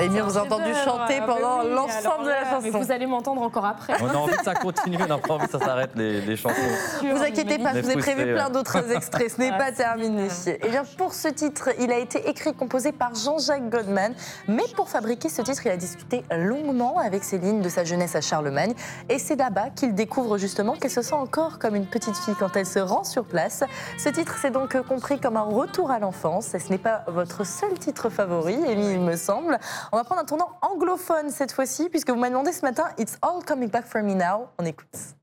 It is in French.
Et bien, vous avez entendu chanter pendant l'ensemble de la chanson. Mais vous allez m'entendre encore après. On a envie que ça continue, on n'a pas envie que ça s'arrête les chansons. Vous inquiétez pas, je vous ai prévu plein d'autres extraits, ce n'est pas terminé. Super. Et bien pour ce titre, il a été écrit et composé par Jean-Jacques Goldman, mais pour fabriquer ce titre, il a discuté longuement avec Céline de sa jeunesse à Charlemagne. Et c'est là-bas qu'il découvre justement qu'elle se sent encore comme une petite fille quand elle se rend sur place. Ce titre, c'est donc compris comme un retour à l'enfance. Et ce n'est pas votre seul titre favori, Élie, il me semble. On va prendre un tournant anglophone cette fois-ci, puisque vous m'avez demandé ce matin « It's all coming back for me now ». On écoute.